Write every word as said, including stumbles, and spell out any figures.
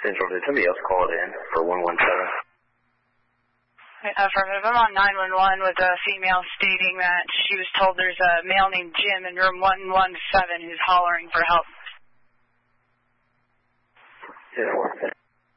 Central, did somebody else call it in for one one seven? Affirmative. I'm on nine one one with a female stating that she was told there's a male named Jim in room one one seven who's hollering for help. Yeah,